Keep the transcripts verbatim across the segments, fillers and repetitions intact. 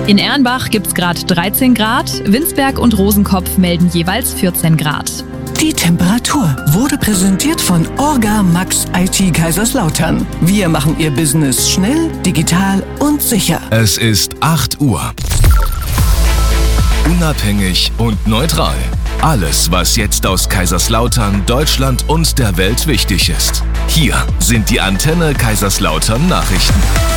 In Erlenbach gibt es gerade dreizehn Grad, Winsberg und Rosenkopf melden jeweils vierzehn Grad. Die Temperatur wurde präsentiert von Orga Max I T Kaiserslautern. Wir machen Ihr Business schnell, digital und sicher. Es ist acht Uhr. Unabhängig und neutral. Alles, was jetzt aus Kaiserslautern, Deutschland und der Welt wichtig ist. Hier sind die Antenne Kaiserslautern Nachrichten.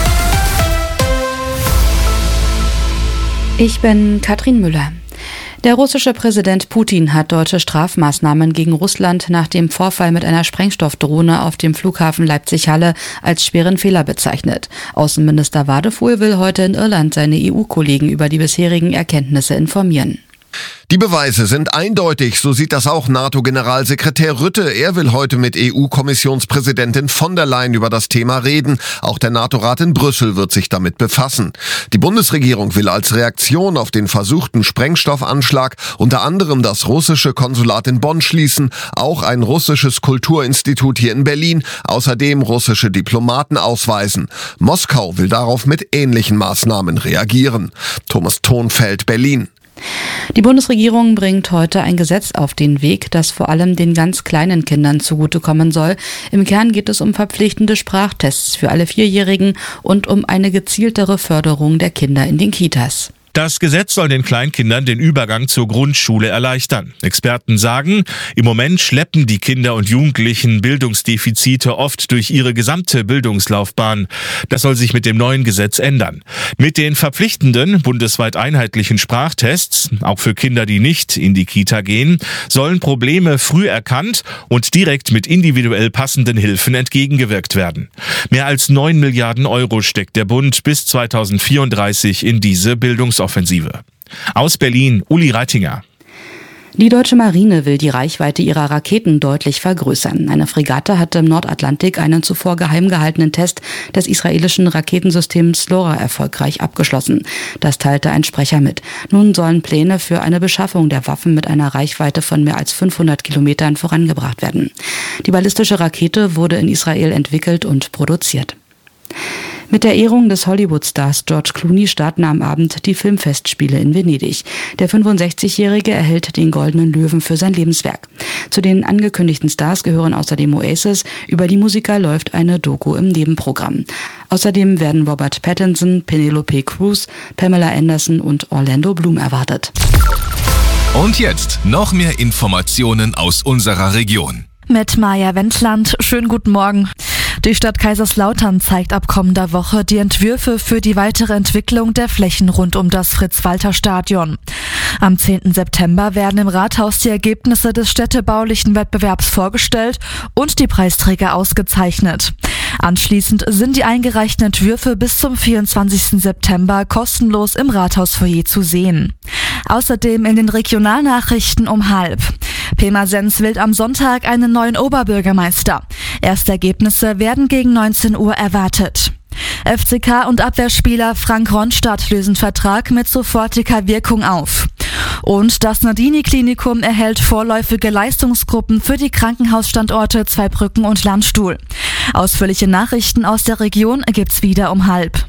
Ich bin Katrin Müller. Der russische Präsident Putin hat deutsche Strafmaßnahmen gegen Russland nach dem Vorfall mit einer Sprengstoffdrohne auf dem Flughafen Leipzig-Halle als schweren Fehler bezeichnet. Außenminister Wadefuhl will heute in Irland seine E U-Kollegen über die bisherigen Erkenntnisse informieren. Die Beweise sind eindeutig, so sieht das auch NATO-Generalsekretär Rutte. Er will heute mit E U-Kommissionspräsidentin von der Leyen über das Thema reden. Auch der NATO-Rat in Brüssel wird sich damit befassen. Die Bundesregierung will als Reaktion auf den versuchten Sprengstoffanschlag unter anderem das russische Konsulat in Bonn schließen, auch ein russisches Kulturinstitut hier in Berlin, außerdem russische Diplomaten ausweisen. Moskau will darauf mit ähnlichen Maßnahmen reagieren. Thomas Thonfeld, Berlin. Die Bundesregierung bringt heute ein Gesetz auf den Weg, das vor allem den ganz kleinen Kindern zugutekommen soll. Im Kern geht es um verpflichtende Sprachtests für alle Vierjährigen und um eine gezieltere Förderung der Kinder in den Kitas. Das Gesetz soll den Kleinkindern den Übergang zur Grundschule erleichtern. Experten sagen, im Moment schleppen die Kinder und Jugendlichen Bildungsdefizite oft durch ihre gesamte Bildungslaufbahn. Das soll sich mit dem neuen Gesetz ändern. Mit den verpflichtenden, bundesweit einheitlichen Sprachtests, auch für Kinder, die nicht in die Kita gehen, sollen Probleme früh erkannt und direkt mit individuell passenden Hilfen entgegengewirkt werden. Mehr als neun Milliarden Euro steckt der Bund bis zweitausendvierunddreißig in diese Bildungsoffensive. Offensive. Aus Berlin, Uli Reitinger. Die deutsche Marine will die Reichweite ihrer Raketen deutlich vergrößern. Eine Fregatte hatte im Nordatlantik einen zuvor geheim gehaltenen Test des israelischen Raketensystems Slora erfolgreich abgeschlossen. Das teilte ein Sprecher mit. Nun sollen Pläne für eine Beschaffung der Waffen mit einer Reichweite von mehr als fünfhundert Kilometern vorangebracht werden. Die ballistische Rakete wurde in Israel entwickelt und produziert. Mit der Ehrung des Hollywood-Stars George Clooney starten am Abend die Filmfestspiele in Venedig. Der fünfundsechzigjährige erhält den Goldenen Löwen für sein Lebenswerk. Zu den angekündigten Stars gehören außerdem Oasis. Über die Musiker läuft eine Doku im Nebenprogramm. Außerdem werden Robert Pattinson, Penelope Cruz, Pamela Anderson und Orlando Bloom erwartet. Und jetzt noch mehr Informationen aus unserer Region. Mit Maja Wendland. Schönen guten Morgen. Die Stadt Kaiserslautern zeigt ab kommender Woche die Entwürfe für die weitere Entwicklung der Flächen rund um das Fritz-Walter-Stadion. Am zehnten September werden im Rathaus die Ergebnisse des städtebaulichen Wettbewerbs vorgestellt und die Preisträger ausgezeichnet. Anschließend sind die eingereichten Entwürfe bis zum vierundzwanzigsten September kostenlos im Rathausfoyer zu sehen. Außerdem in den Regionalnachrichten um halb. Pirmasens wählt am Sonntag einen neuen Oberbürgermeister. Erste Ergebnisse werden gegen neunzehn Uhr erwartet. F C K und Abwehrspieler Frank Ronstadt lösen Vertrag mit sofortiger Wirkung auf. Und das Nardini-Klinikum erhält vorläufige Leistungsgruppen für die Krankenhausstandorte Zweibrücken und Landstuhl. Ausführliche Nachrichten aus der Region gibt's wieder um halb.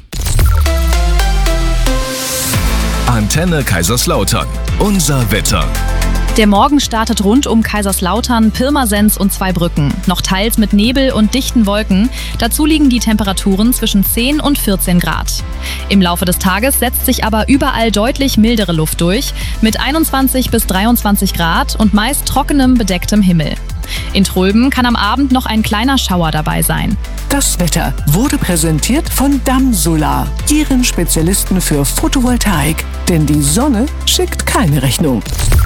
Antenne Kaiserslautern. Unser Wetter. Der Morgen startet rund um Kaiserslautern, Pirmasens und Zweibrücken. Noch teils mit Nebel und dichten Wolken. Dazu liegen die Temperaturen zwischen zehn und vierzehn Grad. Im Laufe des Tages setzt sich aber überall deutlich mildere Luft durch, mit einundzwanzig bis dreiundzwanzig Grad und meist trockenem, bedecktem Himmel. In Tröben kann am Abend noch ein kleiner Schauer dabei sein. Das Wetter wurde präsentiert von Damsolar, Ihren Spezialisten für Photovoltaik. Denn die Sonne schickt keine Rechnung.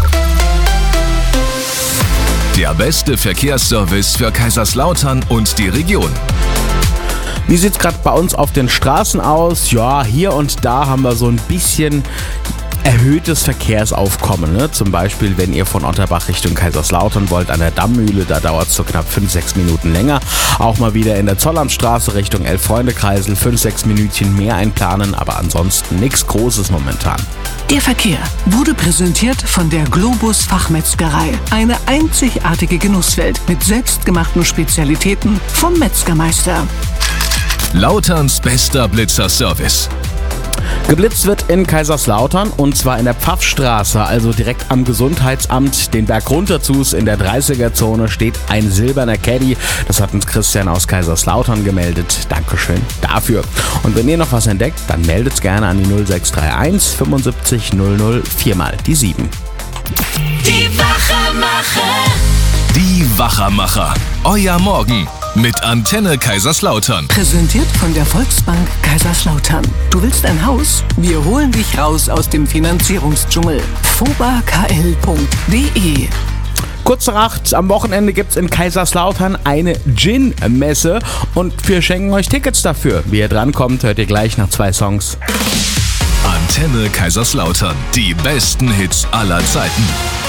Der beste Verkehrsservice für Kaiserslautern und die Region. Wie sieht es gerade bei uns auf den Straßen aus? Ja, hier und da haben wir so ein bisschen erhöhtes Verkehrsaufkommen. Ne? Zum Beispiel, wenn ihr von Otterbach Richtung Kaiserslautern wollt, an der Dammmühle, da dauert es so knapp fünf, sechs Minuten länger. Auch mal wieder in der Zollernstraße Richtung Elf-Freunde-Kreisel fünf, sechs Minütchen mehr einplanen, aber ansonsten nichts Großes momentan. Der Verkehr wurde präsentiert von der Globus Fachmetzgerei. Eine einzigartige Genusswelt mit selbstgemachten Spezialitäten vom Metzgermeister. Lauterns bester Blitzer-Service. Geblitzt wird in Kaiserslautern und zwar in der Pfaffstraße, also direkt am Gesundheitsamt. Den Berg runter zu in der dreißiger-Zone steht ein silberner Caddy. Das hat uns Christian aus Kaiserslautern gemeldet. Dankeschön dafür. Und wenn ihr noch was entdeckt, dann meldet's gerne an die null sechs drei eins fünfundsiebzig null null vier mal die sieben. Die Wachermacher. Die Wachermacher. Euer Morgen mit Antenne Kaiserslautern. Präsentiert von der Volksbank Kaiserslautern. Du willst ein Haus? Wir holen dich raus aus dem Finanzierungsdschungel. foba k l punkt d e Kurz nach acht, am Wochenende gibt's in Kaiserslautern eine Gin-Messe und wir schenken euch Tickets dafür. Wie ihr drankommt, hört ihr gleich nach zwei Songs. Antenne Kaiserslautern. Die besten Hits aller Zeiten.